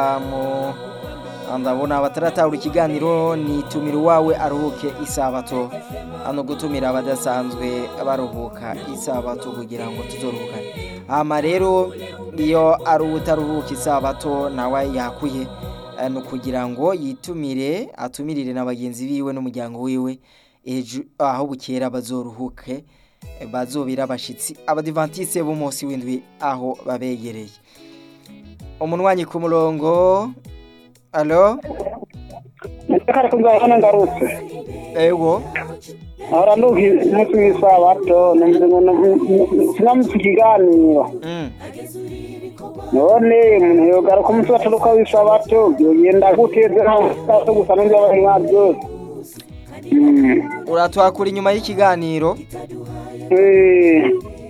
mu ndabona abataratahura ikiganiro nitumira uwawe aruhuke isabato hano gutumira abadasanzwe baruhuka isabato kugira ngo tuzoruhukane hama rero iyo ari utaruhuka isabato nawe yakuye no kugira ngo yitumire atumirire n'abagenzi biwe n'umuryango wiwe ejo aho bukera bazoruhuke bazobira abashitsi abadivantiste b'umunsi w'indwi aho babegereye umunwanyi ku murongo. Alo? Ndakara kugana ngarutse. Ewo. Ahora ndugi umunsi w'isabato sinamusikiganiro. None umuntu yogaruka umunsi w'ataruka w'isabato yogenda gutezera aho gusa n'abandi babyo. Uratwakura inyuma y'ikiganiro?